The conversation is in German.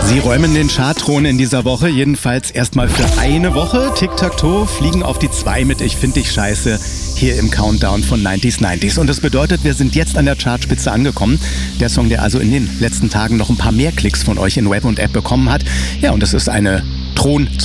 Sie räumen den Chartthron in dieser Woche, jedenfalls erstmal für eine Woche. Tic-Tac-Toe fliegen auf die 2 mit Ich find dich scheiße hier im Countdown von 90s. Und das bedeutet, wir sind jetzt an der Chartspitze angekommen. Der Song, der also in den letzten Tagen noch ein paar mehr Klicks von euch in Web und App bekommen hat. Ja, und das ist eine Thron